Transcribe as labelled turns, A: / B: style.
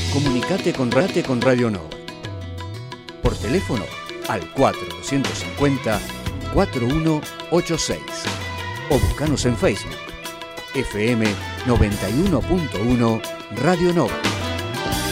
A: Comunicate con Radio Nova. Por teléfono al 4250-4186 o buscanos en Facebook. FM 91.1 Radio Nova.